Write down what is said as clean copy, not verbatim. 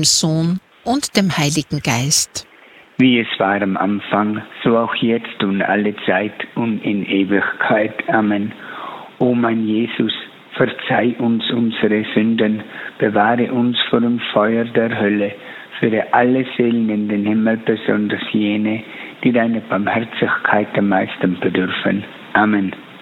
dem Sohn und dem Heiligen Geist. Wie es war am Anfang, so auch jetzt und alle Zeit und in Ewigkeit. Amen. O mein Jesus, verzeih uns unsere Sünden, bewahre uns vor dem Feuer der Hölle, führe alle Seelen in den Himmel, besonders jene, die deiner Barmherzigkeit am meisten bedürfen. Amen.